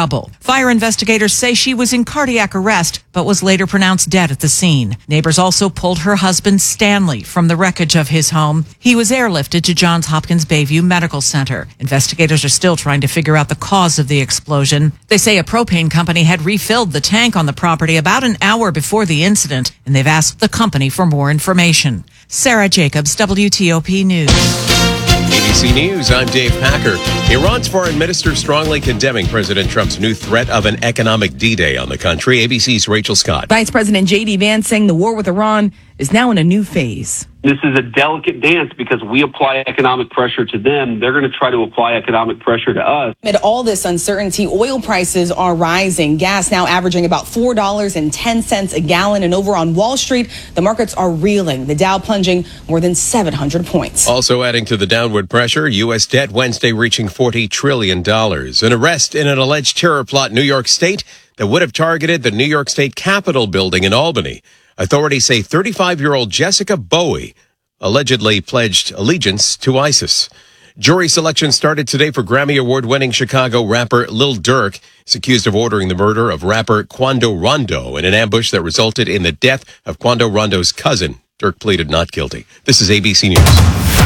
trouble. Fire investigators say she was in cardiac arrest, but was later pronounced dead at the scene. Neighbors also pulled her husband, Stanley, from the wreckage of his home. He was airlifted to Johns Hopkins Bayview Medical Center. Investigators are still trying to figure out the cause of the explosion. They say a propane company had refilled the tank on the property about an hour before the incident, and they've asked the company for more information. Sarah Jacobs, WTOP News. ABC News, I'm Dave Packer. Iran's foreign minister strongly condemning President Trump's new threat of an economic D-Day on the country. ABC's Rachel Scott. Vice President J.D. Vance saying the war with Iran is now in a new phase. This is a delicate dance because we apply economic pressure to them. They're going to try to apply economic pressure to us. Amid all this uncertainty, oil prices are rising. Gas now averaging about $4.10 a gallon. And over on Wall Street, the markets are reeling. The Dow plunging more than 700 points. Also adding to the downward pressure, U.S. debt Wednesday reaching $40 trillion. An arrest in an alleged terror plot in New York State that would have targeted the New York State Capitol building in Albany. Authorities say 35-year-old Jessica Bowie allegedly pledged allegiance to ISIS. Jury selection started today for Grammy Award-winning Chicago rapper Lil Durk. He's accused of ordering the murder of rapper Quando Rondo in an ambush that resulted in the death of Quando Rondo's cousin. Durk pleaded not guilty. This is ABC News.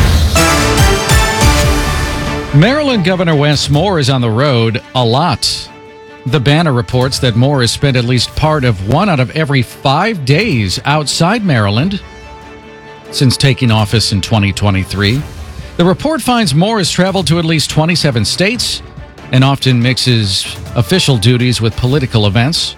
Maryland Governor Wes Moore is on the road a lot. The Banner reports that Moore has spent at least part of 1 out of every 5 days outside Maryland since taking office in 2023. The report finds Moore has traveled to at least 27 states and often mixes official duties with political events.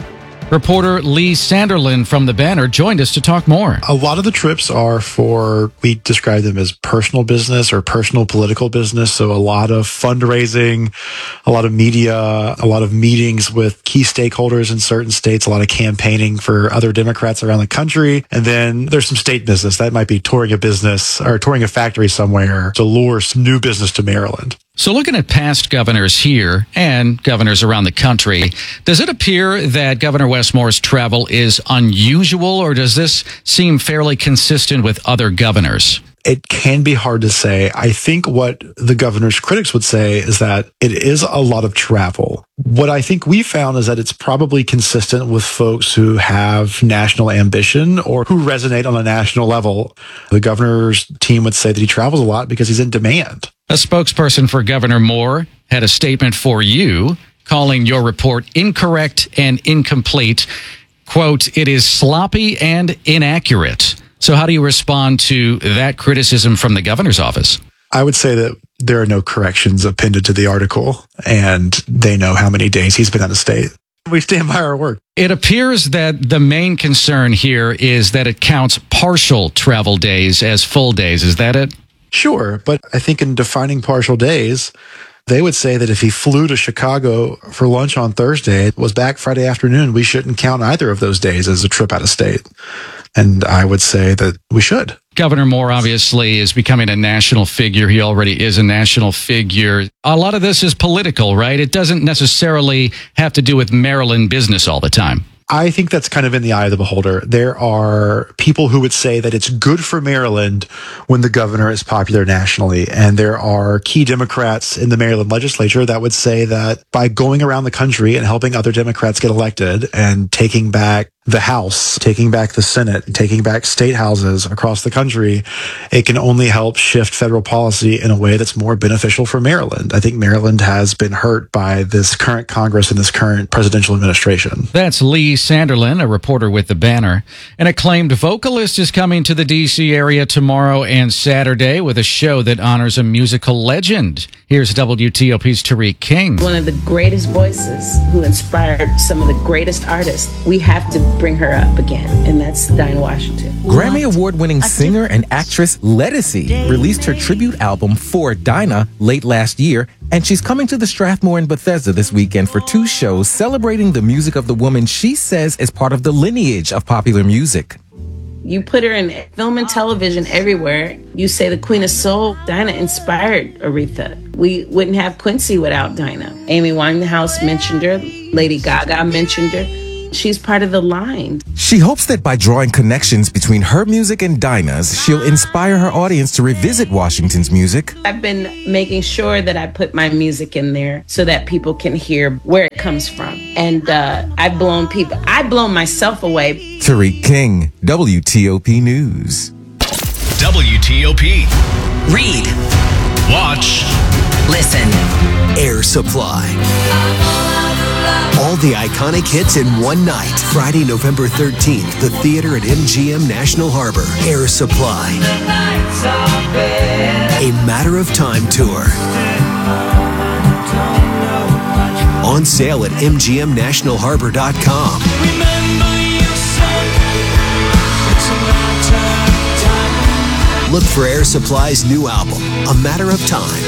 Reporter Lee Sanderlin from The Banner joined us to talk more. A lot of the trips are for, we describe them as personal business or personal political business. So a lot of fundraising, a lot of media, a lot of meetings with key stakeholders in certain states, a lot of campaigning for other Democrats around the country. And then there's some state business. That might be touring a business or touring a factory somewhere to lure some new business to Maryland. So looking at past governors here and governors around the country, does it appear that Governor Wes Moore's travel is unusual, or does this seem fairly consistent with other governors? It can be hard to say. I think what the governor's critics would say is that it is a lot of travel. What I think we found is that it's probably consistent with folks who have national ambition or who resonate on a national level. The governor's team would say that he travels a lot because he's in demand. A spokesperson for Governor Moore had a statement for you calling your report incorrect and incomplete. Quote, "It is sloppy and inaccurate." So how do you respond to that criticism from the governor's office? I would say that there are no corrections appended to the article, and they know how many days he's been out of state. We stand by our word. It appears that the main concern here is that it counts partial travel days as full days. Is that it? Sure, but I think in defining partial days, they would say that if he flew to Chicago for lunch on Thursday, was back Friday afternoon, we shouldn't count either of those days as a trip out of state. And I would say that we should. Governor Moore obviously is becoming a national figure. He already is a national figure. A lot of this is political, right? It doesn't necessarily have to do with Maryland business all the time. I think that's kind of in the eye of the beholder. There are people who would say that it's good for Maryland when the governor is popular nationally. And there are key Democrats in the Maryland legislature that would say that by going around the country and helping other Democrats get elected and taking back the House, taking back the Senate, taking back state houses across the country, it can only help shift federal policy in a way that's more beneficial for Maryland. I think Maryland has been hurt by this current Congress and this current presidential administration. That's Lee Sanderlin, a reporter with The Banner. An acclaimed vocalist is coming to the D.C. area tomorrow and Saturday with a show that honors a musical legend. Here's WTOP's Tariq King. One of the greatest voices who inspired some of the greatest artists. We have to bring her up again, and that's Dinah Washington. Grammy Award-winning singer and actress Ledisi released her tribute album For Dinah late last year, and she's coming to the Strathmore in Bethesda this weekend for 2 shows celebrating the music of the woman she says is part of the lineage of popular music. You put her in film and television everywhere. You say the Queen of Soul. Dinah inspired Aretha. We wouldn't have Quincy without Dinah. Amy Winehouse mentioned her. Lady Gaga mentioned her. She's part of the line. She hopes that by drawing connections between her music and Dinah's, she'll inspire her audience to revisit Washington's music. I've been making sure that I put my music in there so that people can hear where it comes from. And I've blown myself away. Tariq King, WTOP News. WTOP. Read. Watch. Listen. Air Supply. All the iconic hits in one night. Friday, November 13th, the theater at MGM National Harbor. Air Supply. A Matter of Time tour. On sale at mgmnationalharbor.com. Look for Air Supply's new album, A Matter of Time.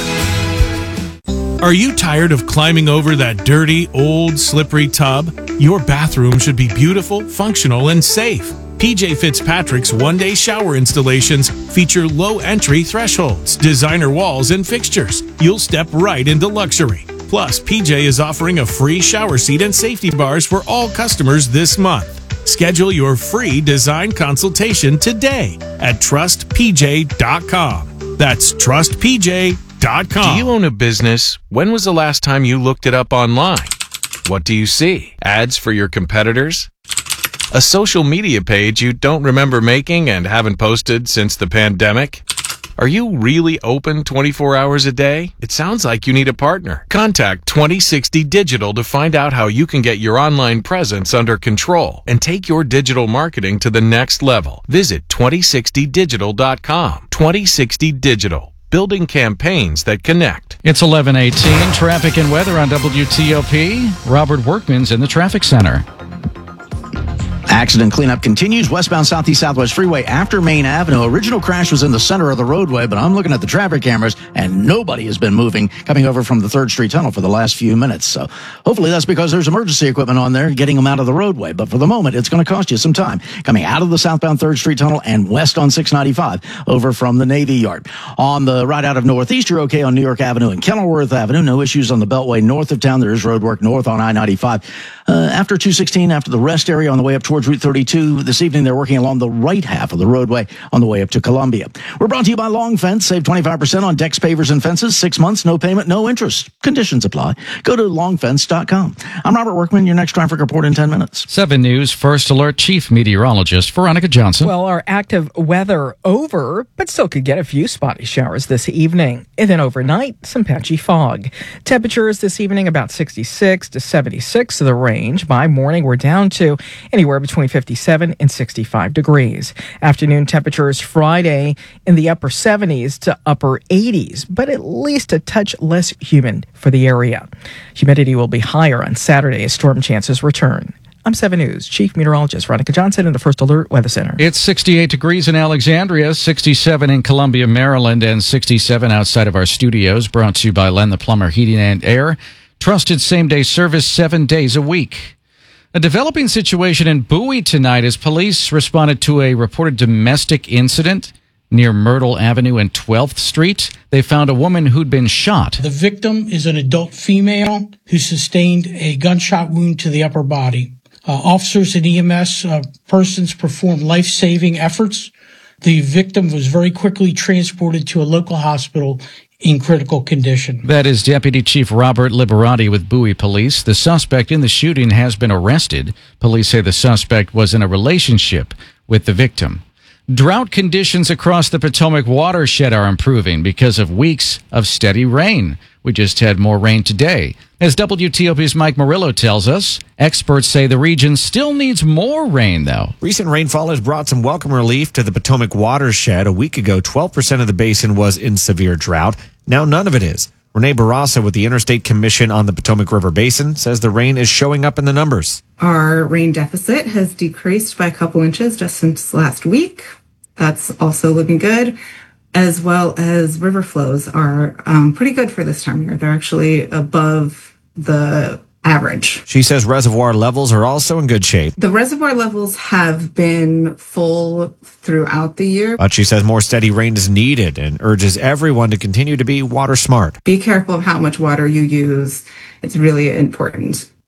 Are you tired of climbing over that dirty, old, slippery tub? Your bathroom should be beautiful, functional, and safe. PJ Fitzpatrick's one-day shower installations feature low entry thresholds, designer walls, and fixtures. You'll step right into luxury. Plus, PJ is offering a free shower seat and safety bars for all customers this month. Schedule your free design consultation today at trustpj.com. That's trustpj.com. Do you own a business? When was the last time you looked it up online? What do you see? Ads for your competitors? A social media page you don't remember making and haven't posted since the pandemic? Are you really open 24 hours a day? It sounds like you need a partner. Contact 2060 Digital to find out how you can get your online presence under control and take your digital marketing to the next level. Visit 2060digital.com. 2060 Digital. Building campaigns that connect. It's 11:18. Traffic and weather on WTOP. Robert Workman's in the traffic center. Accident cleanup continues westbound Southeast Southwest Freeway after Main Avenue. Original crash was in the center of the roadway, but I'm looking at the traffic cameras and nobody has been moving coming over from the 3rd Street Tunnel for the last few minutes. So hopefully that's because there's emergency equipment on there getting them out of the roadway. But for the moment, it's going to cost you some time coming out of the southbound 3rd Street Tunnel and west on 695 over from the Navy Yard. On the right out of Northeast, you're okay on New York Avenue and Kenilworth Avenue. No issues on the Beltway north of town. There is road work north on I-95. After 216, after the rest area on the way up towards Route 32, this evening they're working along the right half of the roadway on the way up to Columbia. We're brought to you by Long Fence. Save 25% on decks, pavers, and fences. 6 months, no payment, no interest. Conditions apply. Go to longfence.com. I'm Robert Workman, your next traffic report in 10 minutes. 7 News First Alert Chief Meteorologist Veronica Johnson. Well, our active weather over, but still could get a few spotty showers this evening. And then overnight, some patchy fog. Temperatures this evening about 66 to 76 to the range. By morning, we're down to anywhere between 57 and 65 degrees. Afternoon temperatures Friday in the upper 70s to upper 80s, but at least a touch less humid for the area. Humidity will be higher on Saturday as storm chances return. I'm 7 News Chief Meteorologist Veronica Johnson in the First Alert Weather Center. It's 68 degrees in Alexandria, 67 in Columbia, Maryland, and 67 outside of our studios. Brought to you by Len the Plumber Heating and Air. Trusted same-day service 7 days a week. A developing situation in Bowie tonight as police responded to a reported domestic incident near Myrtle Avenue and 12th Street. They found a woman who'd been shot. The victim is an adult female who sustained a gunshot wound to the upper body. Officers and EMS persons performed life-saving efforts. The victim was very quickly transported to a local hospital in critical condition. That is Deputy Chief Robert Liberati with Bowie Police. The suspect in the shooting has been arrested. Police say the suspect was in a relationship with the victim. Drought conditions across the Potomac watershed are improving because of weeks of steady rain. We just had more rain today. As WTOP's Mike Murillo tells us, experts say the region still needs more rain, though. Recent rainfall has brought some welcome relief to the Potomac watershed. A week ago, 12% of the basin was in severe drought. Now none of it is. Renee Barraza with the Interstate Commission on the Potomac River Basin says the rain is showing up in the numbers. Our rain deficit has decreased by a couple inches just since last week. That's also looking good, as well as river flows are pretty good for this time of year. They're actually above the average. She says reservoir levels are also in good shape. The reservoir levels have been full throughout the year. But she says more steady rain is needed and urges everyone to continue to be water smart. Be careful of how much water you use. It's really important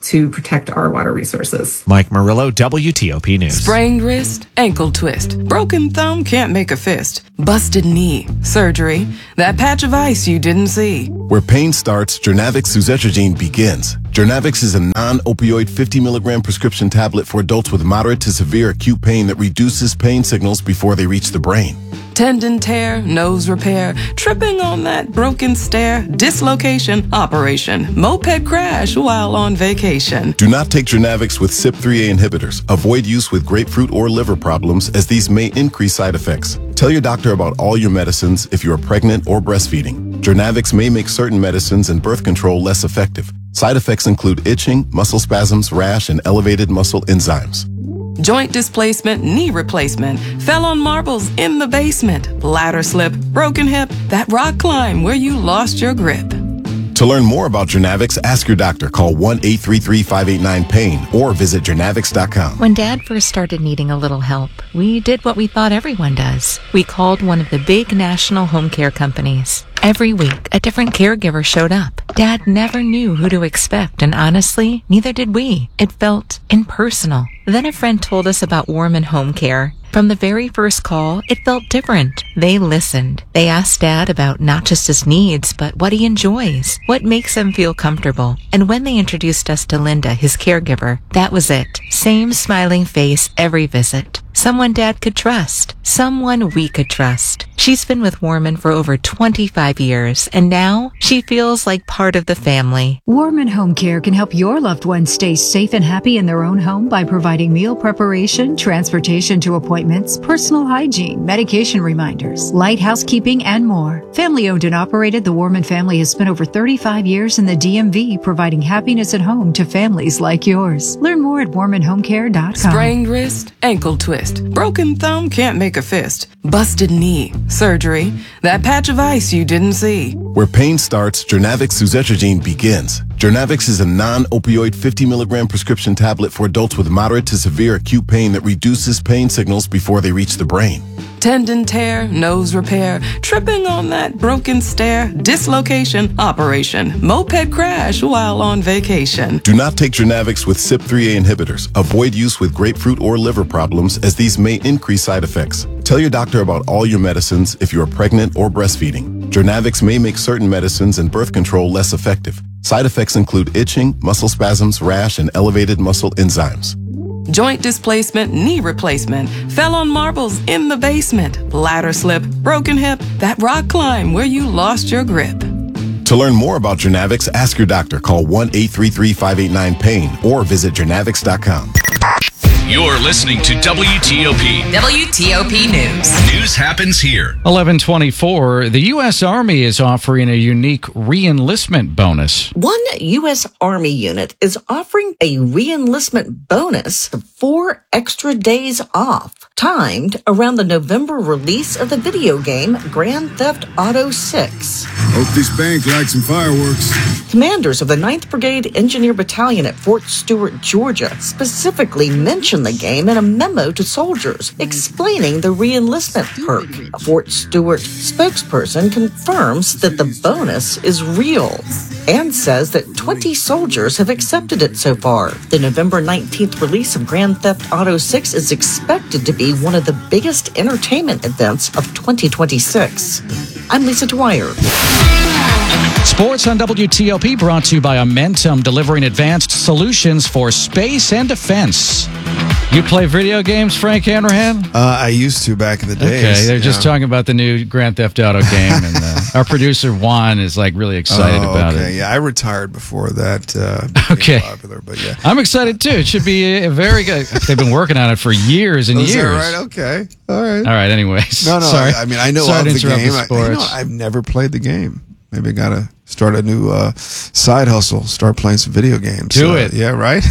to protect our water resources. Mike Murillo, WTOP News. Sprained wrist, ankle twist, broken thumb, can't make a fist, busted knee, surgery, that patch of ice you didn't see. Where pain starts, Jernavix suzetrigine begins. Jernavix is a non-opioid 50 milligram prescription tablet for adults with moderate to severe acute pain that reduces pain signals before they reach the brain. Tendon tear, nose repair, tripping on that broken stair, dislocation, operation, moped crash while on vacation. Do not take Jernavix with CYP3A inhibitors. Avoid use with grapefruit or liver problems, as these may increase side effects. Tell your doctor about all your medicines if you are pregnant or breastfeeding. Jernavix may make certain medicines and birth control less effective. Side effects include itching, muscle spasms, rash, and elevated muscle enzymes. Joint displacement, knee replacement, fell on marbles in the basement, ladder slip, broken hip, that rock climb where you lost your grip. To learn more about Jernavix, ask your doctor. Call 1-833-589-PAIN or visit Jernavix.com. When Dad first started needing a little help, we did what we thought everyone does. We called one of the big national home care companies. Every week, a different caregiver showed up. Dad never knew who to expect, and honestly, neither did we. It felt impersonal. Then a friend told us about Warman Home Care. From the very first call, it felt different. They listened. They asked Dad about not just his needs, but what he enjoys, what makes him feel comfortable. And when they introduced us to Linda, his caregiver, that was it. Same smiling face every visit. Someone Dad could trust. Someone we could trust. She's been with Warman for over 25 years, and now she feels like part of the family. Warman Home Care can help your loved ones stay safe and happy in their own home by providing meal preparation, transportation to appointments, personal hygiene, medication reminders, light housekeeping, and more. Family owned and operated, the Warman family has spent over 35 years in the DMV providing happiness at home to families like yours. Learn more at warmanhomecare.com. Sprained wrist, ankle twist, broken thumb, can't make a fist, busted knee, surgery, that patch of ice you didn't see. Where pain starts, Jernavix suzetrigine begins. Jernavix is a non-opioid 50 milligram prescription tablet for adults with moderate to severe acute pain that reduces pain signals before they reach the brain. Tendon tear, nose repair, tripping on that broken stair, dislocation, operation, moped crash while on vacation. Do not take Jernavix with CYP3A inhibitors. Avoid use with grapefruit or liver problems, as these may increase side effects. Tell your doctor about all your medicines if you are pregnant or breastfeeding. Jernavix may make certain medicines and birth control less effective. Side effects include itching, muscle spasms, rash, and elevated muscle enzymes. Joint displacement, knee replacement, fell on marbles in the basement, ladder slip, broken hip, that rock climb where you lost your grip. To learn more about Jernavix, ask your doctor. Call 1-833-589-PAIN or visit Jernavix.com. You're listening to WTOP. WTOP News. News happens here. 11:24. The U.S. Army is offering a unique re-enlistment bonus. One U.S. Army unit is offering a re-enlistment bonus of 4 extra days off, timed around the November release of the video game Grand Theft Auto 6. Hope this bank likes some fireworks. Commanders of the 9th Brigade Engineer Battalion at Fort Stewart, Georgia, specifically mentioned the game in a memo to soldiers explaining the re-enlistment perk. A Fort Stewart spokesperson confirms that the bonus is real and says that 20 soldiers have accepted it so far. The November 19th release of Grand Theft Auto 6 is expected to be one of the biggest entertainment events of 2026. I'm Lisa Dwyer. Sports on WTOP brought to you by Amentum, delivering advanced solutions for space and defense. You play video games, Frank Hanrahan? I used to back in the days. Okay, they're just talking about the new Grand Theft Auto game, and our producer Juan is like really excited about it. Yeah, I retired before that. Okay, popular, but yeah, I'm excited too. It should be a very good. They've been working on it for years and years. Is that right? Okay, all right. All right. Anyways, no. Sorry. I mean, I know of the game. I've never played the game. Maybe I gotta start a new side hustle. Start playing some video games. Do it. Yeah, right.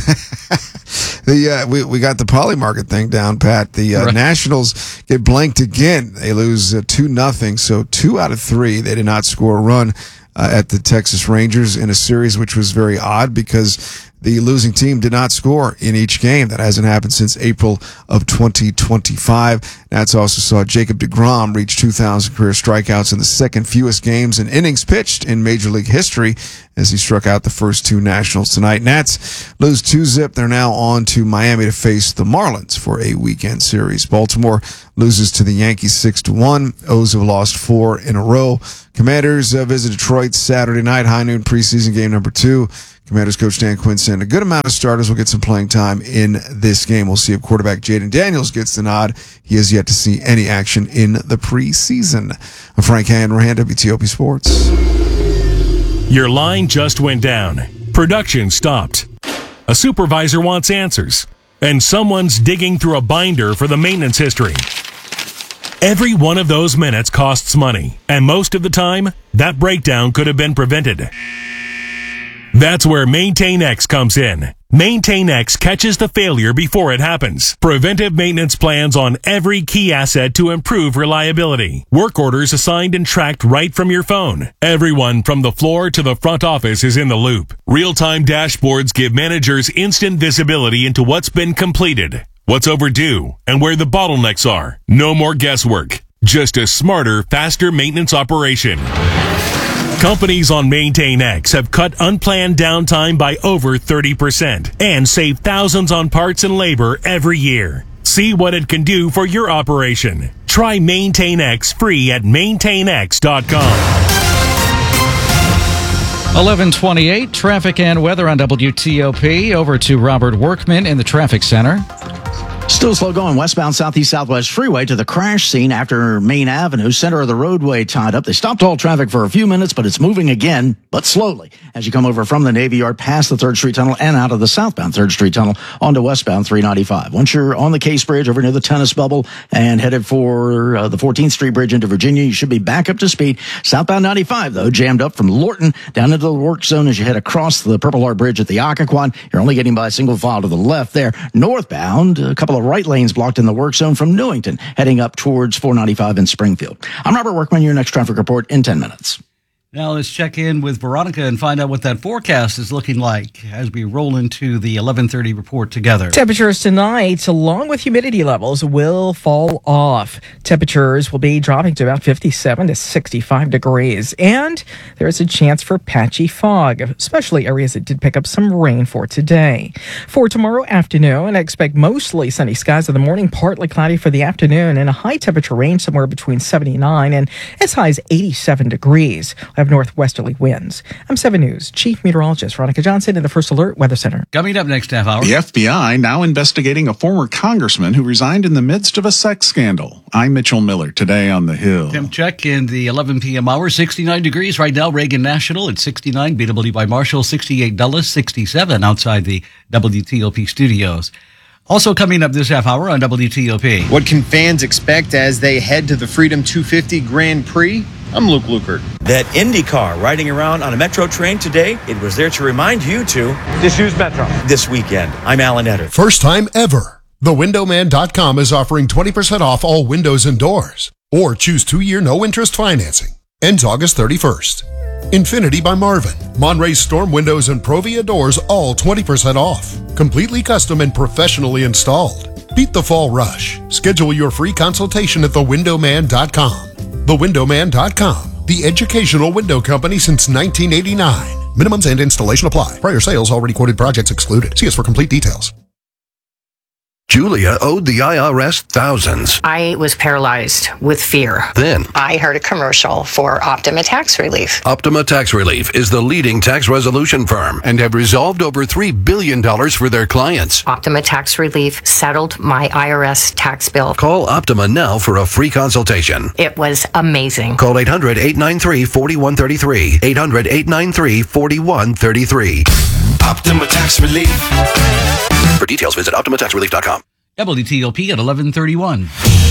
We got the Poly Market thing down pat. The Nationals get blanked again. They lose 2-0. So 2 out of 3 they did not score a run at the Texas Rangers in a series which was very odd because the losing team did not score in each game. That hasn't happened since April of 2025. Nats also saw Jacob deGrom reach 2,000 career strikeouts in the second fewest games and innings pitched in Major League history as he struck out the first two Nationals tonight. Nats lose 2-0. They're now on to Miami to face the Marlins for a weekend series. Baltimore loses to the Yankees 6-1. O's have lost 4 in a row. Commanders visit Detroit Saturday night, high noon preseason game number 2. Commanders coach Dan Quinn saying a good amount of starters will get some playing time in this game. We'll see if quarterback Jaden Daniels gets the nod. He has yet to see any action in the preseason. I'm Frank Hanrahan, WTOP Sports. Your line just went down. Production stopped. A supervisor wants answers. And someone's digging through a binder for the maintenance history. Every one of those minutes costs money. And most of the time, that breakdown could have been prevented. That's where MaintainX comes in. MaintainX catches the failure before it happens. Preventive maintenance plans on every key asset to improve reliability. Work orders assigned and tracked right from your phone. Everyone from the floor to the front office is in the loop. Real-time dashboards give managers instant visibility into what's been completed, what's overdue, and where the bottlenecks are. No more guesswork. Just a smarter, faster maintenance operation. Companies on MaintainX have cut unplanned downtime by over 30% and save thousands on parts and labor every year. See what it can do for your operation. Try MaintainX free at maintainx.com. 11:28, traffic and weather on WTOP. Over to Robert Workman in the traffic center. Still slow going westbound Southeast Southwest Freeway to the crash scene after Main Avenue, center of the roadway tied up. They stopped all traffic for a few minutes, but it's moving again, but slowly as you come over from the Navy Yard past the 3rd Street Tunnel and out of the southbound 3rd Street Tunnel onto westbound 395. Once you're on the Case Bridge over near the tennis bubble and headed for the 14th Street Bridge into Virginia, you should be back up to speed. Southbound 95, though, jammed up from Lorton down into the work zone as you head across the Purple Heart Bridge at the Occoquan. You're only getting by a single file to the left there. Northbound, a couple of right lanes blocked in the work zone from Newington, heading up towards 495 in Springfield. I'm Robert Workman, your next traffic report in 10 minutes. Now let's check in with Veronica and find out what that forecast is looking like as we roll into the 11:30 report together. Temperatures tonight, along with humidity levels, will fall off. Temperatures will be dropping to about 57 to 65 degrees. And there is a chance for patchy fog, especially areas that did pick up some rain for today. For tomorrow afternoon, I expect mostly sunny skies in the morning, partly cloudy for the afternoon, and a high temperature range somewhere between 79 and as high as 87 degrees. Have northwesterly winds. I'm 7 News Chief Meteorologist Veronica Johnson in the First Alert Weather Center. Coming up next half hour. The FBI now investigating a former congressman who resigned in the midst of a sex scandal. I'm Mitchell Miller, today on The Hill. Temp check in the 11 p.m. hour, 69 degrees right now. Reagan National at 69, BW by Marshall, 68 Dulles, 67 outside the WTOP studios. Also coming up this half hour on WTOP. What can fans expect as they head to the Freedom 250 Grand Prix? I'm Luke Lukert. That Indy car riding around on a Metro train today, it was there to remind you to just use Metro this weekend. I'm Alan Etter. First time ever. TheWindowman.com is offering 20% off all windows and doors. Or choose 2-year no-interest financing. Ends August 31st. Infinity by Marvin. Monterey Storm Windows and Provia Doors all 20% off. Completely custom and professionally installed. Beat the fall rush. Schedule your free consultation at TheWindowman.com. TheWindowman.com, the educational window company since 1989. Minimums and installation apply. Prior sales already quoted projects excluded. See us for complete details. Julia owed the IRS thousands. I was paralyzed with fear. Then I heard a commercial for Optima Tax Relief. Optima Tax Relief is the leading tax resolution firm and have resolved over $3 billion for their clients. Optima Tax Relief settled my IRS tax bill. Call Optima now for a free consultation. It was amazing. Call 800-893-4133. 800-893-4133. Optima Tax Relief. For details, visit OptimaTaxRelief.com. WTOP at 11:31.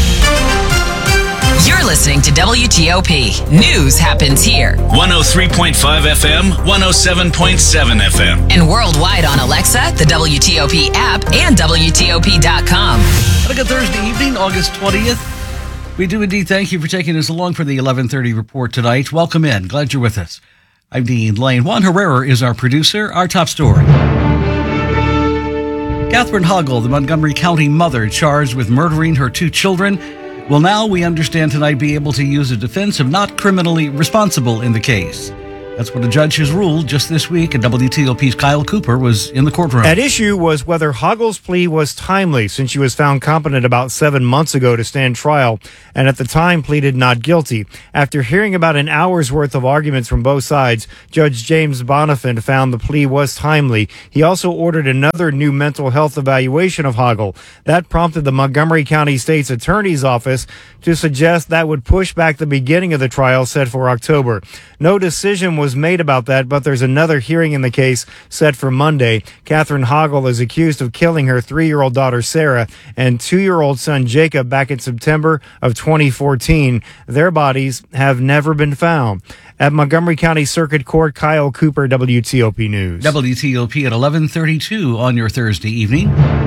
You're listening to WTOP. News happens here. 103.5 FM, 107.7 FM. And worldwide on Alexa, the WTOP app, and WTOP.com. What a good Thursday evening, August 20th. We do indeed thank you for taking us along for the 11:30 report tonight. Welcome in. Glad you're with us. I'm Dean Lane. Juan Herrera is our producer. Our top story. Catherine Hoggle, the Montgomery County mother charged with murdering her 2 children, will now, we understand tonight, be able to use a defense of not criminally responsible in the case. That's what a judge has ruled just this week, and WTOP's Kyle Cooper was in the courtroom. At issue was whether Hoggle's plea was timely, since she was found competent about 7 months ago to stand trial, and at the time pleaded not guilty. After hearing about an hour's worth of arguments from both sides, Judge James Bonifant found the plea was timely. He also ordered another new mental health evaluation of Hoggle. That prompted the Montgomery County State's Attorney's Office to suggest that would push back the beginning of the trial set for October. No decision was made about that, but there's another hearing in the case set for Monday. Catherine Hoggle is accused of killing her 3-year-old daughter Sarah and 2-year-old son Jacob back in September of 2014. Their bodies have never been found. At Montgomery County Circuit Court, Kyle Cooper, WTOP News. WTOP at 11:32 on your Thursday evening.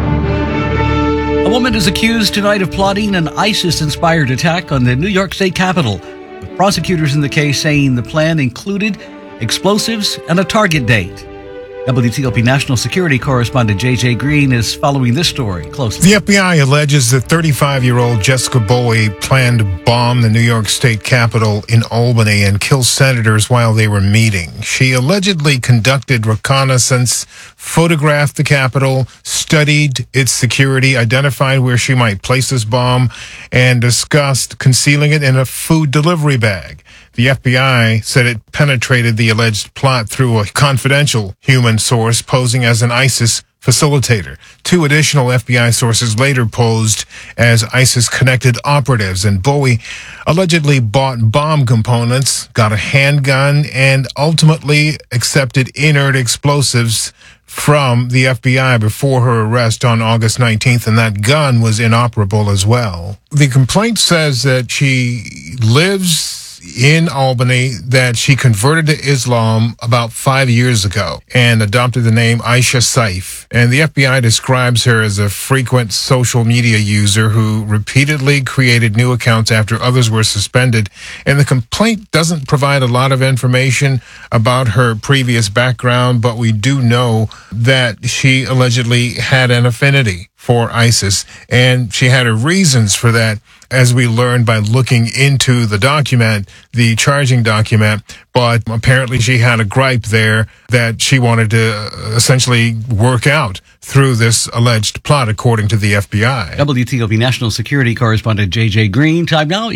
A woman is accused tonight of plotting an ISIS-inspired attack on the New York State Capitol, with prosecutors in the case saying the plan included explosives and a target date. WTOP National Security Correspondent J.J. Green is following this story closely. The FBI alleges that 35-year-old Jessica Bowie planned to bomb the New York State Capitol in Albany and kill senators while they were meeting. She allegedly conducted reconnaissance, photographed the Capitol, studied its security, identified where she might place this bomb, and discussed concealing it in a food delivery bag. The FBI said it penetrated the alleged plot through a confidential human source posing as an ISIS facilitator. 2 additional FBI sources later posed as ISIS-connected operatives, and Bowie allegedly bought bomb components, got a handgun, and ultimately accepted inert explosives from the FBI before her arrest on August 19th, and that gun was inoperable as well. The complaint says that she lives in Albany, that she converted to Islam about 5 years ago and adopted the name Aisha Saif. And the FBI describes her as a frequent social media user who repeatedly created new accounts after others were suspended. And the complaint doesn't provide a lot of information about her previous background, but we do know that she allegedly had an affinity for ISIS, and she had her reasons for that, as we learned by looking into the document, the charging document. But apparently she had a gripe there that she wanted to essentially work out through this alleged plot, according to the FBI. WTOP National Security Correspondent J.J. Green. Time now,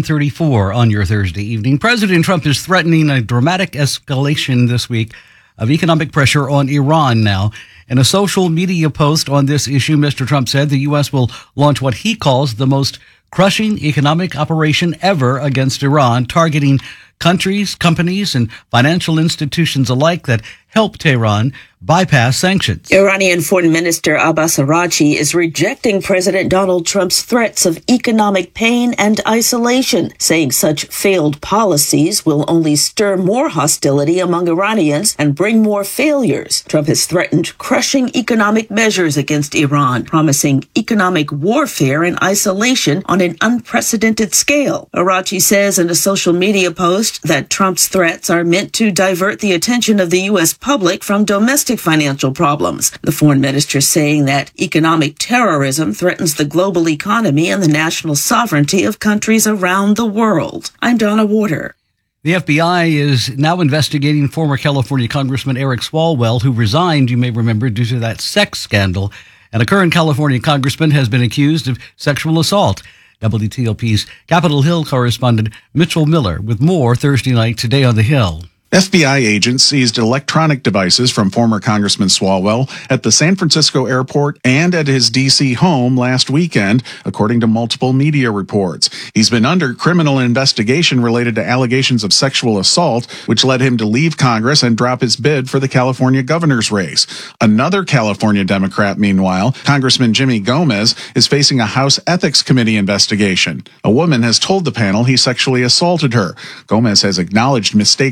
11:34 on your Thursday evening. President Trump is threatening a dramatic escalation this week of economic pressure on Iran now. In a social media post on this issue, Mr. Trump said the U.S. will launch what he calls the most crushing economic operation ever against Iran, targeting countries, companies, and financial institutions alike that help Tehran bypass sanctions. Iranian Foreign Minister Abbas Araghchi is rejecting President Donald Trump's threats of economic pain and isolation, saying such failed policies will only stir more hostility among Iranians and bring more failures. Trump has threatened crushing economic measures against Iran, promising economic warfare and isolation on an unprecedented scale. Araghchi says in a social media post that Trump's threats are meant to divert the attention of the U.S. public from domestic financial problems. The foreign minister saying that economic terrorism threatens the global economy and the national sovereignty of countries around the world. I'm Donna Warder. The FBI is now investigating former California Congressman Eric Swalwell, who resigned, you may remember, due to that sex scandal. And a current California congressman has been accused of sexual assault. WTOP's Capitol Hill correspondent Mitchell Miller with more Thursday night today on the Hill. FBI agents seized electronic devices from former Congressman Swalwell at the San Francisco airport and at his D.C. home last weekend, according to multiple media reports. He's been under criminal investigation related to allegations of sexual assault, which led him to leave Congress and drop his bid for the California governor's race. Another California Democrat, meanwhile, Congressman Jimmy Gomez, is facing a House Ethics Committee investigation. A woman has told the panel he sexually assaulted her. Gomez has acknowledged mistakes outside his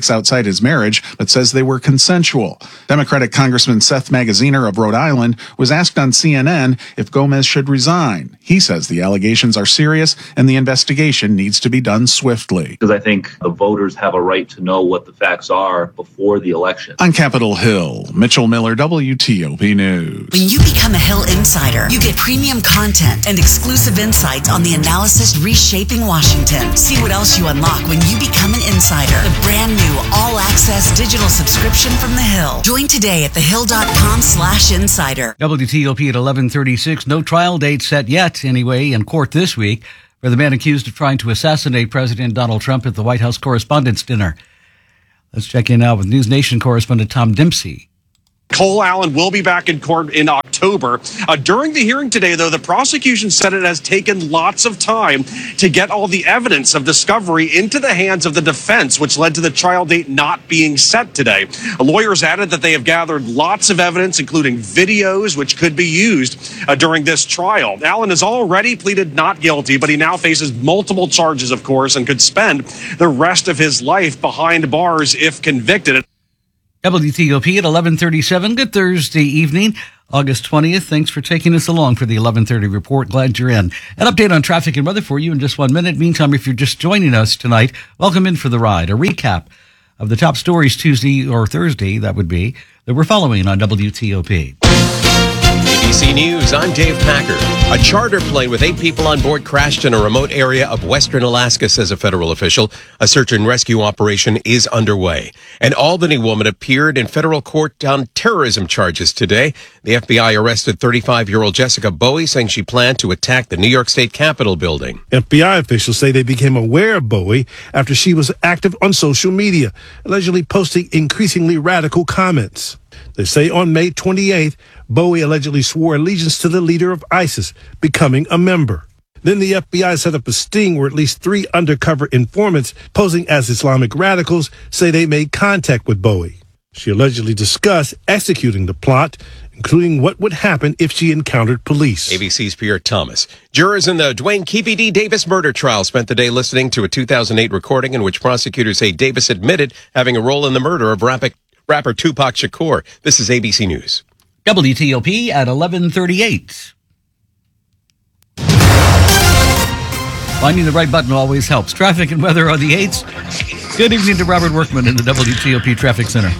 his marriage, but says they were consensual. Democratic Congressman Seth Magaziner of Rhode Island was asked on CNN if Gomez should resign. He says the allegations are serious and the investigation needs to be done swiftly. Because I think the voters have a right to know what the facts are before the election. On Capitol Hill, Mitchell Miller, WTOP News. When you become a Hill Insider, you get premium content and exclusive insights on the analysis reshaping Washington. See what else you unlock when you become an insider. The brand new all-access digital subscription from The Hill. Join today at thehill.com/insider. WTOP at 11:36. No trial date set yet, anyway, in court this week for the man accused of trying to assassinate President Donald Trump at the White House Correspondents' Dinner. Let's check in now with News Nation correspondent Tom Dempsey. Cole Allen will be back in court in October. During the hearing today, though, the prosecution said it has taken lots of time to get all the evidence of discovery into the hands of the defense, which led to the trial date not being set today. Lawyers added that they have gathered lots of evidence, including videos, which could be used during this trial. Allen has already pleaded not guilty, but he now faces multiple charges, of course, and could spend the rest of his life behind bars if convicted. WTOP at 11:37. Good Thursday evening, August 20th. Thanks for taking us along for the 11:30 report. Glad you're in. An update on traffic and weather for you in just 1 minute. Meantime, if you're just joining us tonight, welcome in for the ride. A recap of the top stories Tuesday or Thursday, that we're following on WTOP. ABC News, I'm Dave Packer. A charter plane with 8 people on board crashed in a remote area of western Alaska, says a federal official. A search and rescue operation is underway. An Albany woman appeared in federal court on terrorism charges today. The FBI arrested 35-year-old Jessica Bowie, saying she planned to attack the New York State Capitol building. FBI officials say they became aware of Bowie after she was active on social media, allegedly posting increasingly radical comments. They say on May 28th, Bowie allegedly swore allegiance to the leader of ISIS, becoming a member. Then the FBI set up a sting where at least 3 undercover informants posing as Islamic radicals say they made contact with Bowie. She allegedly discussed executing the plot, including what would happen if she encountered police. ABC's Pierre Thomas. Jurors in the Dwayne Keefe D. Davis murder trial spent the day listening to a 2008 recording in which prosecutors say Davis admitted having a role in the murder of rapper Tupac Shakur. This is ABC News. WTOP at 11:38. Finding the right button always helps. Traffic and weather on the 8s. Good evening to Robert Workman in the WTOP Traffic Center.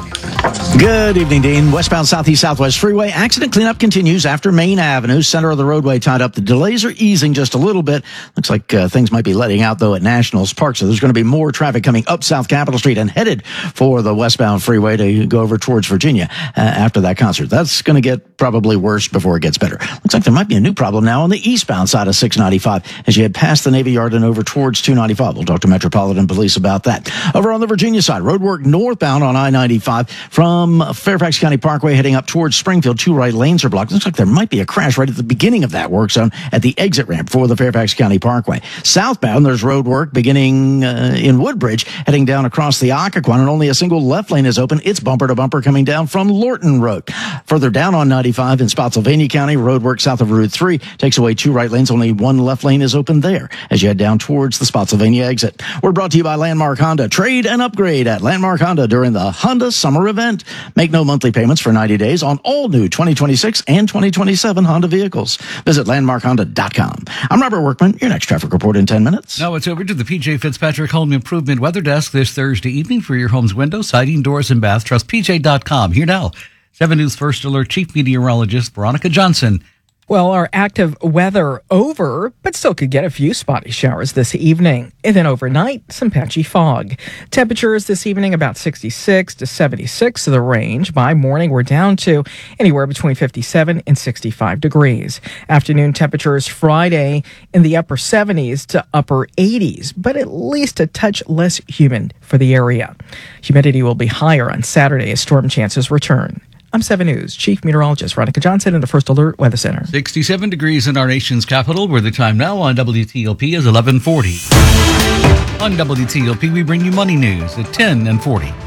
Good evening, Dean. Westbound Southeast Southwest Freeway. Accident cleanup continues after Main Avenue. Center of the roadway tied up. The delays are easing just a little bit. Looks like things might be letting out, though, at Nationals Park. So there's going to be more traffic coming up South Capitol Street and headed for the westbound freeway to go over towards Virginia after that concert. That's going to get probably worse before it gets better. Looks like there might be a new problem now on the eastbound side of 695 as you head past the Navy Yard and over towards 295. We'll talk to Metropolitan Police about that. Over on the Virginia side, road work northbound on I-95 from Fairfax County Parkway heading up towards Springfield. 2 right lanes are blocked. Looks like there might be a crash right at the beginning of that work zone at the exit ramp for the Fairfax County Parkway. Southbound, there's road work beginning in Woodbridge, heading down across the Occoquan, and only a single left lane is open. It's bumper to bumper coming down from Lorton Road. Further down on 95 in Spotsylvania County, road work south of Route 3 takes away 2 right lanes. Only 1 left lane is open there as you head down towards the Spotsylvania exit. We're brought to you by Landmark Honda. Trade and upgrade at Landmark Honda during the Honda Summer Event. Make no monthly payments for 90 days on all new 2026 and 2027 Honda vehicles. Visit landmarkhonda.com. I'm Robert Workman. Your next traffic report in 10 minutes. Now it's over to the PJ Fitzpatrick Home Improvement Weather Desk this Thursday evening for your home's windows, siding, doors, and bath. Trust PJ.com. Here now, 7 News First Alert Chief Meteorologist Veronica Johnson. Well, our active weather over, but still could get a few spotty showers this evening. And then overnight, some patchy fog. Temperatures this evening about 66 to 76 of the range. By morning, we're down to anywhere between 57 and 65 degrees. Afternoon temperatures Friday in the upper 70s to upper 80s, but at least a touch less humid for the area. Humidity will be higher on Saturday as storm chances return. I'm 7 News Chief Meteorologist Veronica Johnson in the First Alert Weather Center. 67 degrees in our nation's capital, where the time now on WTOP is 11:40. On WTOP, we bring you money news at 10 and 40.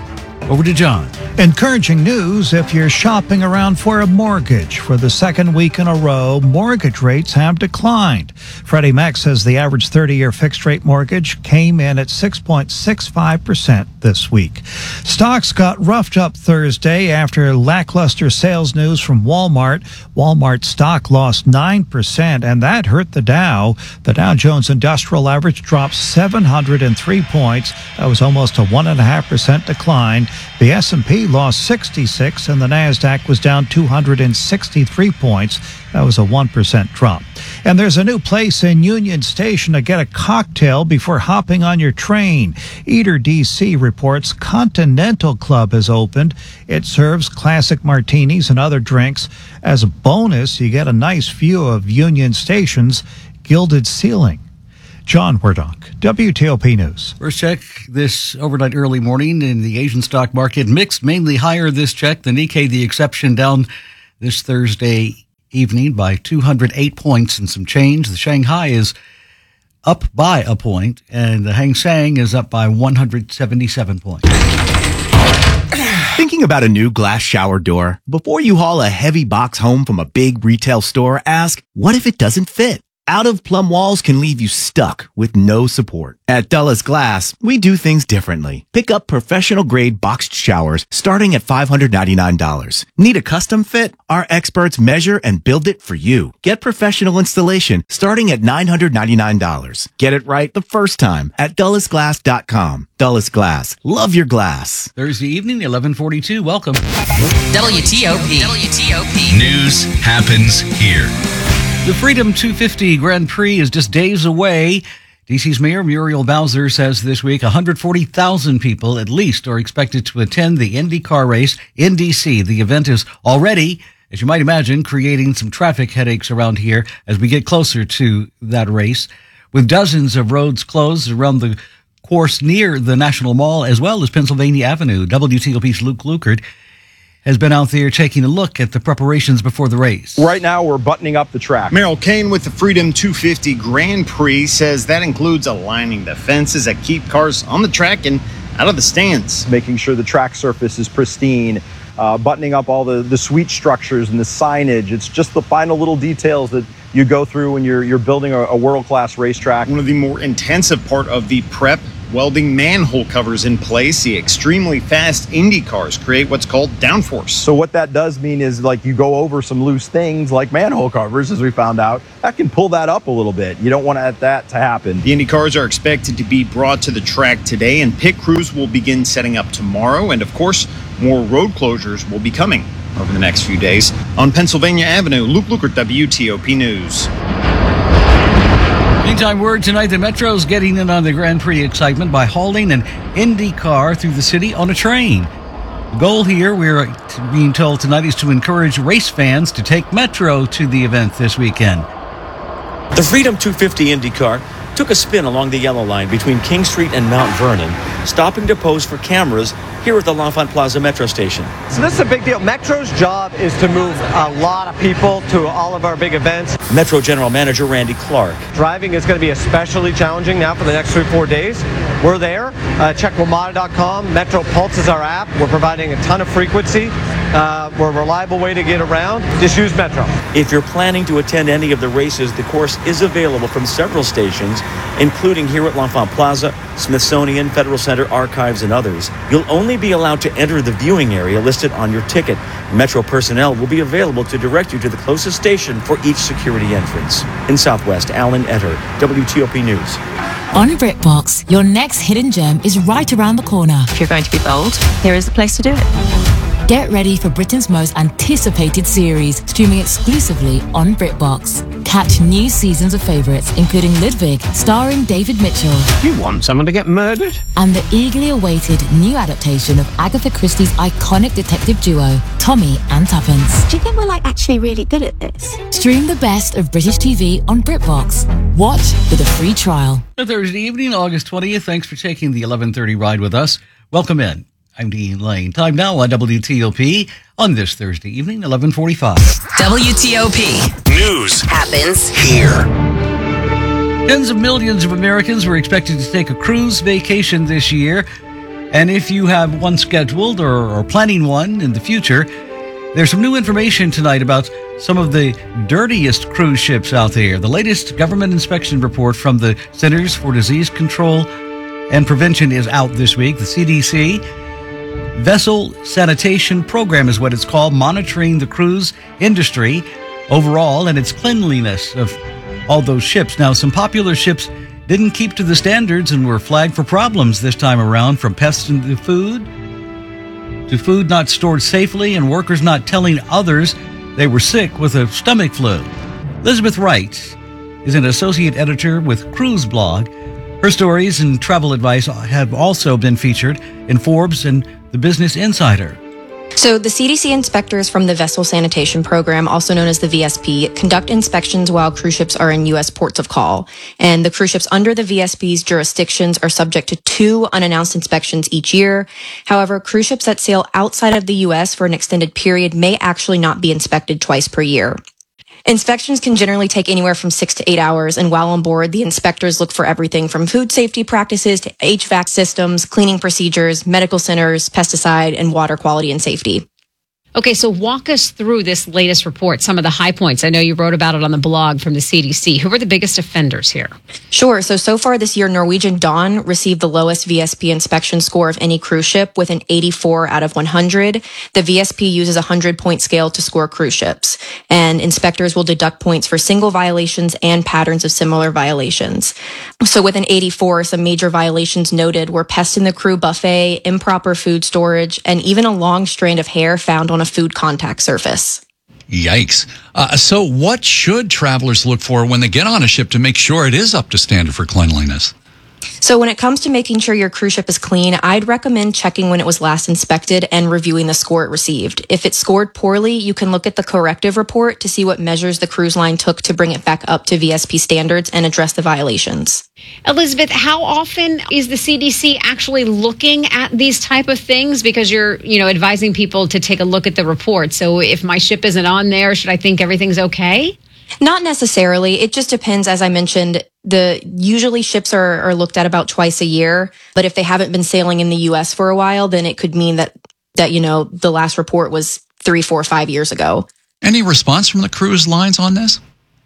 Over to John. Encouraging news if you're shopping around for a mortgage. For the second week in a row, mortgage rates have declined. Freddie Mac says the average 30-year fixed-rate mortgage came in at 6.65% this week. Stocks got roughed up Thursday after lackluster sales news from Walmart. Walmart stock lost 9%, and that hurt the Dow. The Dow Jones Industrial Average dropped 703 points. That was almost a 1.5% decline. The S&P lost 66, and the NASDAQ was down 263 points. That was a 1% drop. And there's a new place in Union Station to get a cocktail before hopping on your train. Eater DC reports Continental Club has opened. It serves classic martinis and other drinks. As a bonus, you get a nice view of Union Station's gilded ceiling. John Werdonk, WTOP News. First check this overnight early morning in the Asian stock market. Mixed, mainly higher this check. The Nikkei, the exception, down this Thursday evening by 208 points and some change. The Shanghai is up by a point, and the Hang Seng is up by 177 points. Thinking about a new glass shower door? Before you haul a heavy box home from a big retail store, ask, what if it doesn't fit? Out-of-plumb walls can leave you stuck with no support. At Dulles Glass, we do things differently. Pick up professional-grade boxed showers starting at $599. Need a custom fit? Our experts measure and build it for you. Get professional installation starting at $999. Get it right the first time at DullesGlass.com. Dulles Glass. Love your glass. Thursday evening, 11:42. Welcome. WTOP. News happens here. The Freedom 250 Grand Prix is just days away. D.C.'s Mayor Muriel Bowser says this week 140,000 people at least are expected to attend the Indy car race in D.C. The event is already, as you might imagine, creating some traffic headaches around here as we get closer to that race. With dozens of roads closed around the course near the National Mall as well as Pennsylvania Avenue, WTOP's Luke Lukert has been out there taking a look at the preparations before the race. Right now, we're buttoning up the track. Merrill Kane with the Freedom 250 Grand Prix says that includes aligning the fences that keep cars on the track and out of the stands. Making sure the track surface is pristine, buttoning up all the suite structures and the signage. It's just the final little details that you go through when you're building a world-class racetrack. One of the more intensive part of the prep, welding manhole covers in place. The extremely fast Indy cars create what's called downforce. So what that does mean is, like, you go over some loose things like manhole covers, as we found out, that can pull that up a little bit. You don't want that to happen. The Indy cars are expected to be brought to the track today, and pit crews will begin setting up tomorrow. And of course, more road closures will be coming over the next few days. On Pennsylvania Avenue, Luke Lukert, WTOP News. Meantime, word tonight, the Metro's getting in on the Grand Prix excitement by hauling an Indy car through the city on a train. The goal here, we're being told tonight, is to encourage race fans to take Metro to the event this weekend. The Freedom 250 Indy car took a spin along the yellow line between King Street and Mount Vernon, stopping to pose for cameras here at the L'Enfant Plaza Metro station. So this is a big deal. Metro's job is to move a lot of people to all of our big events. Metro General Manager Randy Clark. Driving is going to be especially challenging now for the next 3-4 days. We're there. Check WMATA.com. Metro Pulse is our app. We're providing a ton of frequency. We're a reliable way to get around. Just use Metro. If you're planning to attend any of the races, the course is available from several stations, including here at L'Enfant Plaza, Smithsonian, Federal Center, Archives, and others. You'll only be allowed to enter the viewing area listed on your ticket. Metro personnel will be available to direct you to the closest station for each security entrance. In Southwest, Alan Etter, WTOP News. On BritBox, your next hidden gem is right around the corner. If you're going to be bold, here is the place to do it. Get ready for Britain's most anticipated series, streaming exclusively on BritBox. Catch new seasons of favourites, including Ludwig, starring David Mitchell. You want someone to get murdered? And the eagerly awaited new adaptation of Agatha Christie's iconic detective duo, Tommy and Tuppence. Do you think we're actually really good at this? Stream the best of British TV on BritBox. Watch with a free trial. Thursday evening, August 20th. Thanks for taking the 11:30 ride with us. Welcome in. I'm Dean Lane. Time now on WTOP on this Thursday evening, 11:45. WTOP. News happens here. Tens of millions of Americans were expected to take a cruise vacation this year, And if you have one scheduled or planning one in the future, there's some new information tonight about some of the dirtiest cruise ships out there. The latest government inspection report from the Centers for Disease Control and Prevention is out this week. The CDC Vessel Sanitation Program is what it's called, monitoring the cruise industry overall and its cleanliness of all those ships. Now, some popular ships didn't keep to the standards and were flagged for problems this time around, from pests into food to food not stored safely and workers not telling others they were sick with a stomach flu. Elizabeth Wright is an associate editor with Cruise Blog. Her stories and travel advice have also been featured in Forbes and the Business Insider. So the CDC inspectors from the Vessel Sanitation Program, also known as the VSP, conduct inspections while cruise ships are in U.S. ports of call. And the cruise ships under the VSP's jurisdictions are subject to 2 unannounced inspections each year. However, cruise ships that sail outside of the U.S. for an extended period may actually not be inspected twice per year. Inspections can generally take anywhere from 6 to 8 hours, and while on board, the inspectors look for everything from food safety practices to HVAC systems, cleaning procedures, medical centers, pesticide, and water quality and safety. Okay, so walk us through this latest report, some of the high points. I know you wrote about it on the blog from the CDC. Who are the biggest offenders here? Sure. So far this year, Norwegian Dawn received the lowest VSP inspection score of any cruise ship with an 84 out of 100. The VSP uses a 100-point scale to score cruise ships, and inspectors will deduct points for single violations and patterns of similar violations. So with an 84, some major violations noted were pests in the crew buffet, improper food storage, and even a long strand of hair found on a food contact surface. Yikes. So what should travelers look for when they get on a ship to make sure it is up to standard for cleanliness? So when it comes to making sure your cruise ship is clean, I'd recommend checking when it was last inspected and reviewing the score it received. If it scored poorly, you can look at the corrective report to see what measures the cruise line took to bring it back up to VSP standards and address the violations. Elizabeth, how often is the CDC actually looking at these type of things? Because you're, advising people to take a look at the report. So if my ship isn't on there, should I think everything's okay? Not necessarily. It just depends. As I mentioned, usually ships are looked at about twice a year. But if they haven't been sailing in the U.S. for a while, then it could mean that the last report was 3, 4, 5 years ago. Any response from the cruise lines on this?